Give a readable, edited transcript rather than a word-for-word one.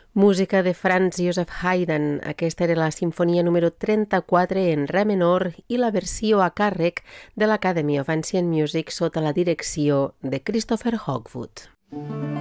Música de Franz Joseph Haydn. Aquesta era la sinfonia número 34 en re menor i la versió a càrrec de l'Academy of Ancient Music sota la direcció de Christopher Hogwood.